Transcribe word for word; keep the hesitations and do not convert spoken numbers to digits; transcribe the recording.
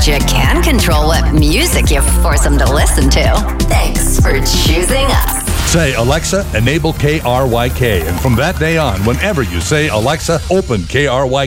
but you can control what music you force them to listen to. Thanks for choosing us. Say, Alexa, enable K R Y K. And from that day on, whenever you say, Alexa, open K R Y K.